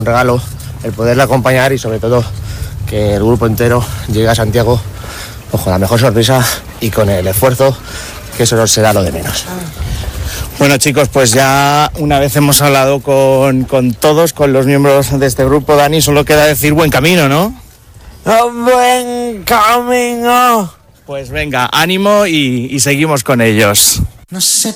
Un regalo el poderle acompañar y sobre todo que el grupo entero llegue a Santiago con la mejor sorpresa y con el esfuerzo, que eso no será lo de menos. Bueno, chicos, pues ya una vez hemos hablado con todos, con los miembros de este grupo, Dani, solo queda decir buen camino, ¿no? ¡Buen camino! Pues venga, ánimo y seguimos con ellos. No sé